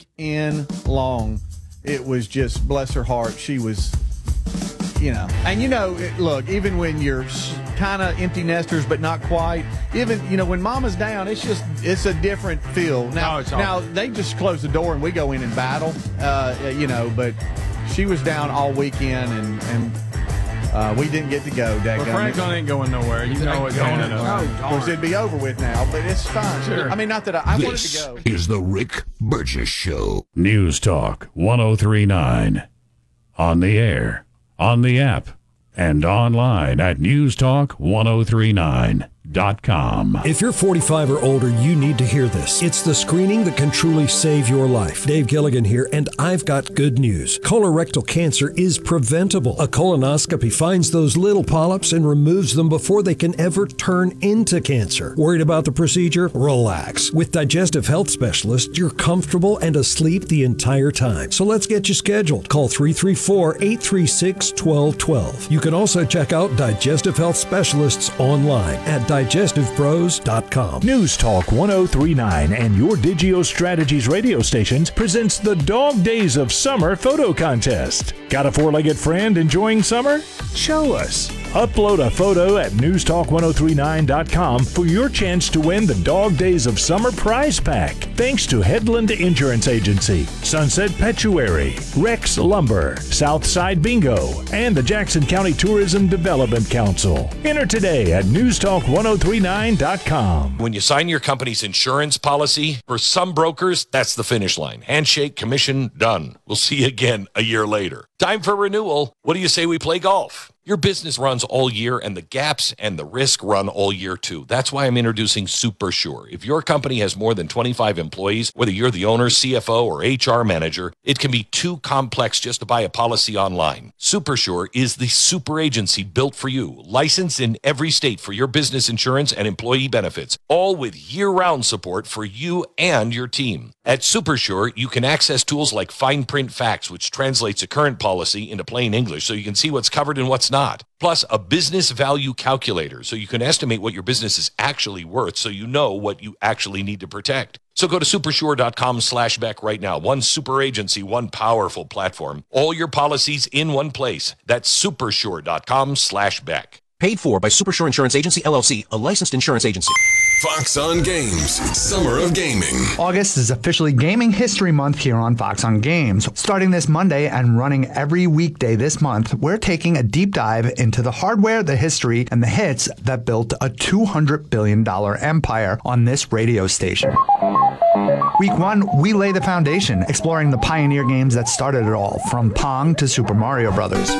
weekend long. It was just, bless her heart, she was, and look, even when you're kind of empty nesters, but not quite, even, when mama's down, it's a different feel. Now they just close the door and we go in and battle, but she was down all weekend and we didn't get to go. Well, Franklin ain't going nowhere. You know it's going nowhere. Of course, it'd be over with now, but it's fine. Sure. I mean, not that I wanted to go. This is the Rick Burgess Show. News Talk 1039. On the air, on the app, and online at newstalk1039.com. If you're 45 or older, you need to hear this. It's the screening that can truly save your life. Dave Gilligan here, and I've got good news. Colorectal cancer is preventable. A colonoscopy finds those little polyps and removes them before they can ever turn into cancer. Worried about the procedure? Relax. With Digestive Health Specialists, you're comfortable and asleep the entire time. So let's get you scheduled. Call 334-836-1212. You can also check out Digestive Health Specialists online at digestivepros.com. News Talk 1039 and your Digio Strategies radio stations presents the Dog Days of Summer photo contest. Got a four-legged friend enjoying summer? Show us. Upload a photo at newstalk1039.com for your chance to win the Dog Days of Summer prize pack. Thanks to Headland Insurance Agency, Sunset Petuary, Rex Lumber, Southside Bingo, and the Jackson County Tourism Development Council. Enter today at newstalk1039.com. When you sign your company's insurance policy, for some brokers, that's the finish line. Handshake, commission, done. We'll see you again a year later. Time for renewal. What do you say we play golf? Your business runs all year, and the gaps and the risk run all year, too. That's why I'm introducing SuperSure. If your company has more than 25 employees, whether you're the owner, CFO, or HR manager, it can be too complex just to buy a policy online. SuperSure is the super agency built for you, licensed in every state for your business insurance and employee benefits, all with year-round support for you and your team. At SuperSure, you can access tools like Fine Print Facts, which translates a current policy into plain English so you can see what's covered and what's not. Plus, a business value calculator so you can estimate what your business is actually worth so you know what you actually need to protect. So go to supersure.com/Beck right now. One super agency, one powerful platform. All your policies in one place. That's supersure.com/Beck. Paid for by Supersure Insurance Agency, LLC, a licensed insurance agency. Fox on Games, Summer of Gaming. August is officially Gaming History Month here on Fox on Games. Starting this Monday and running every weekday this month, we're taking a deep dive into the hardware, the history, and the hits that built a $200 billion empire on this radio station. Week 1, we lay the foundation, exploring the pioneer games that started it all, from Pong to Super Mario Brothers.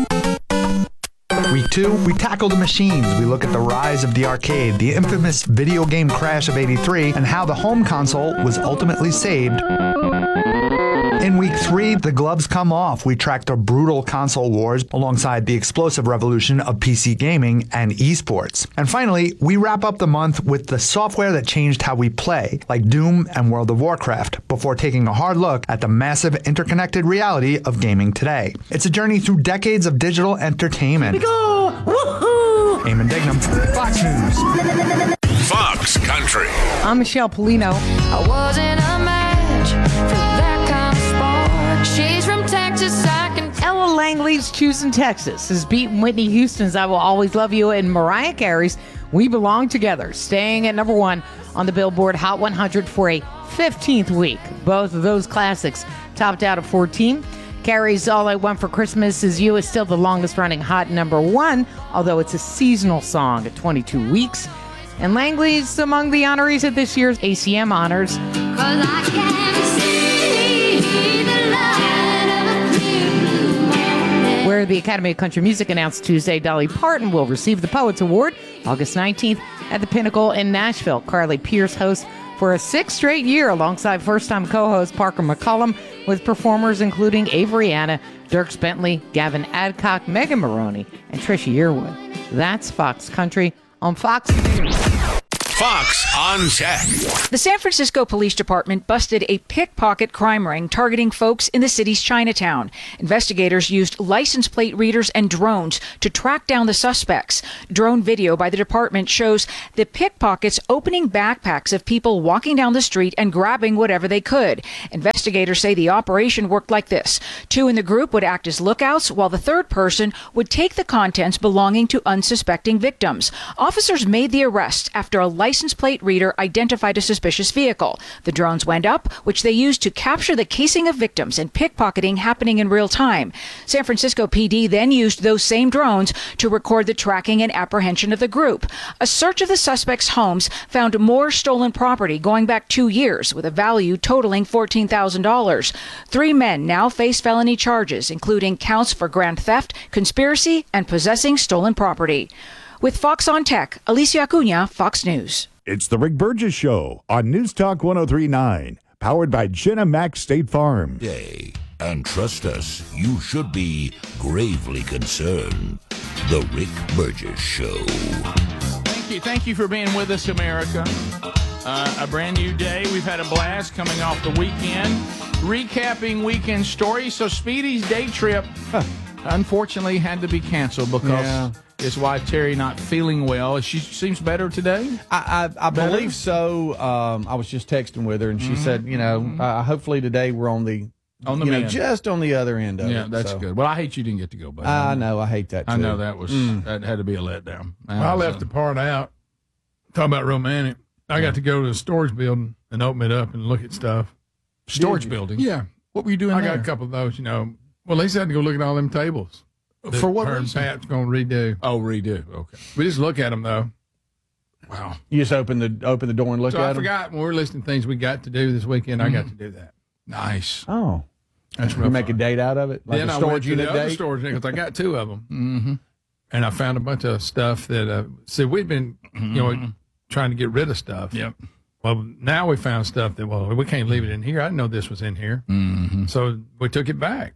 Week 2, we tackle the machines. We look at the rise of the arcade, the infamous video game crash of '83, and how the home console was ultimately saved. In Week 3, the gloves come off. We track the brutal console wars alongside the explosive revolution of PC gaming and esports. And finally, we wrap up the month with the software that changed how we play, like Doom and World of Warcraft, before taking a hard look at the massive interconnected reality of gaming today. It's a journey through decades of digital entertainment. Here we go! Woohoo! Eamon Dignam, Fox News. Fox Country. I'm Michelle Polino. I wasn't a match for that kind of sport. She's from Texas, I can... Ella Langley's Choosing Texas has beaten Whitney Houston's I Will Always Love You and Mariah Carey's We Belong Together, staying at number 1 on the Billboard Hot 100 for a 15th week. Both of those classics topped out at 14. Carey's All I Want for Christmas Is You is still the longest running hot number 1, although it's a seasonal song at 22 weeks. And Langley's among the honorees at this year's ACM Honors. 'Cause I can see the light of a clear blue morning. Where the Academy of Country Music announced Tuesday Dolly Parton will receive the Poets Award August 19th at the Pinnacle in Nashville. Carly Pierce hosts for a 6th straight year alongside first-time co-host Parker McCollum, with performers including Avery Anna, Dierks Bentley, Gavin Adcock, Megan Maroney, and Trisha Yearwood. That's Fox Country on Fox News. Fox on Tech. The San Francisco Police Department busted a pickpocket crime ring targeting folks in the city's Chinatown. Investigators used license plate readers and drones to track down the suspects. Drone video by the department shows the pickpockets opening backpacks of people walking down the street and grabbing whatever they could. Investigators say the operation worked like this. 2 in the group would act as lookouts, while the third person would take the contents belonging to unsuspecting victims. Officers made the arrest after a license plate reader identified a suspicious vehicle. The drones went up, which they used to capture the casing of victims and pickpocketing happening in real time. San Francisco PD then used those same drones to record the tracking and apprehension of the group. A search of the suspects' homes found more stolen property going back 2 years, with a value totaling $14,000. 3 men now face felony charges, including counts for grand theft, conspiracy, and possessing stolen property. With Fox on Tech, Alicia Acuna, Fox News. It's the Rick Burgess Show on News Talk 103.9, powered by Jenna Max State Farm. Day. And trust us, you should be gravely concerned. The Rick Burgess Show. Thank you for being with us, America. A brand new day. We've had a blast coming off the weekend. Recapping weekend stories. So Speedy's day trip, unfortunately, had to be canceled because his wife Terry not feeling well. She seems better today. I believe so. I was just texting with her, and she said, hopefully today we're on the just on the other end of it. Yeah, that's good. Well, I hate you didn't get to go, buddy. I know. I hate that too. I know that was that had to be a letdown. I left the part out. Talking about romantic. I got to go to the storage building and open it up and look at stuff. Storage building? Yeah. What were you doing I there? got a couple of those, Well, they said to go look at all them tables. For what her and reason? Pat's going to redo. Oh, redo. Okay. We just look at them, though. Wow. You just open the door and look So at I them? forgot when we were listing things we got to do this weekend, I got to do that. Nice. Oh. That's you real make fun. a date out of it? Like Then a I storage went to unit the other date? storage unit because I got 2 of them. And I found a bunch of stuff that, we've been, trying to get rid of stuff. Yep. Well, now we found stuff that, we can't leave it in here. I didn't know this was in here. So we took it back.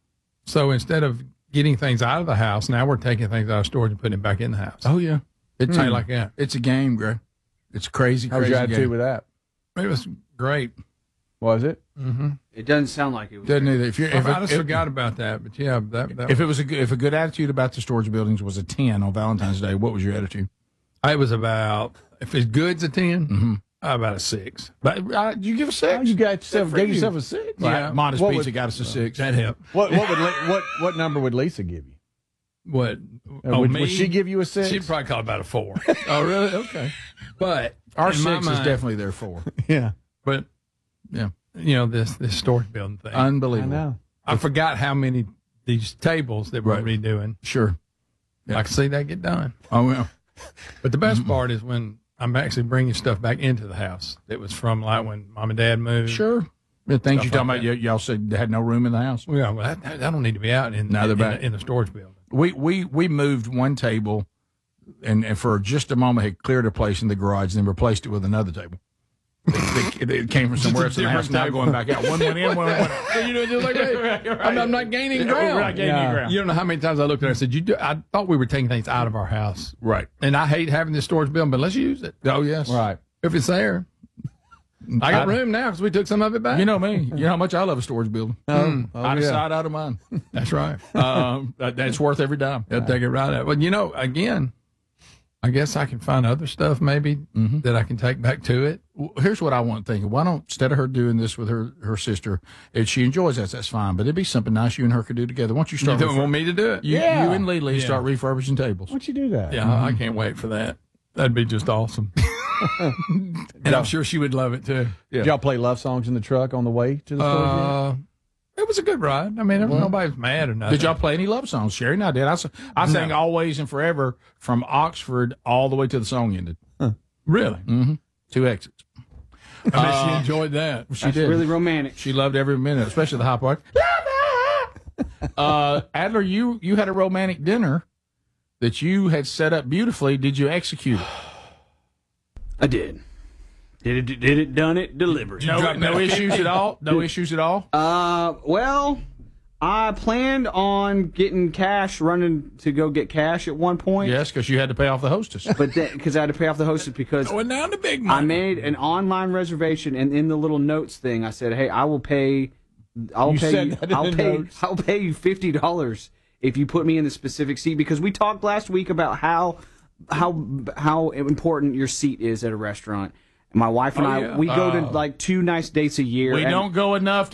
So instead of getting things out of the house, now we're taking things out of storage and putting it back in the house. Oh, yeah. It's like that. It's a game, Greg. It's crazy, How's crazy your attitude game. with that? It was great. Was it? It doesn't sound like it was. Doesn't either. I just forgot about that, but yeah, that if it was if a good attitude about the storage buildings was a 10 on Valentine's Day, what was your attitude? I was about, if it's good's a 10, about a 6. But you give a 6? Oh, you gave yourself a 6? Yeah, Modest Pizza got us a 6. That helped. What number would Lisa give you? What? Would she give you a 6? She'd probably call it about a 4. Oh, really? Okay. But our in 6 my is mind, definitely their 4. Yeah. But yeah, this storage building thing, unbelievable. I know. I forgot how many these tables that we're redoing. Sure. Yeah. I can see that get done. Oh, yeah. But the best part is when I'm actually bringing stuff back into the house that was from like when Mom and Dad moved. Sure. The things you're Stuff talking like about, y'all said they had no room in the house. Yeah, well, that don't need to be out in the storage building. We moved one table, and for just a moment had cleared a place in the garage, and then replaced it with another table. It came from somewhere else in the house. Now going back out. One went in, one went out. So just like that. I'm not gaining ground. We're not gaining ground. You don't know how many times I looked at it and said, I thought we were taking things out of our house. Right. And I hate having this storage building, but let's use it. Oh, yes. Right. If it's there. I got room now because we took some of it back. You know me. You know how much I love a storage building. Out of sight, out of mind. That's right. That's worth every dime. They'll take it right out. Well, again, I guess I can find other stuff maybe that I can take back to it. Well, here's what I want thinking. Why don't, instead of her doing this with her sister, if she enjoys that, that's fine. But it'd be something nice you and her could do together. Why don't you start? You don't want me to do it? You and Lily start refurbishing tables. Why don't you do that? Yeah, I can't wait for that. That'd be just awesome. And I'm sure she would love it too. Did y'all play love songs in the truck on the way to the store? It was a good ride. I mean, nobody was mad or nothing. Did y'all play any love songs? Sherry and I did. I sang Always and Forever from Oxford all the way to the song ended. Really? Mm-hmm. 2 exits. I mean, she enjoyed that. She That's did. really romantic. She loved every minute, especially the high part. Adler, you had a romantic dinner that you had set up beautifully. Did you execute it? I did. Did it, done it, delivered. No issues at all? No issues at all? Well, I planned on getting cash, running to go get cash at one point. Yes, because you had to pay off the hostess. But because I had to pay off the hostess because going down to big money. I made an online reservation, and in the little notes thing, I said, "Hey, I will pay. I'll pay you $50 if you put me in the specific seat." Because we talked last week about how important your seat is at a restaurant. My wife and I, we go to like 2 nice dates a year. We don't go enough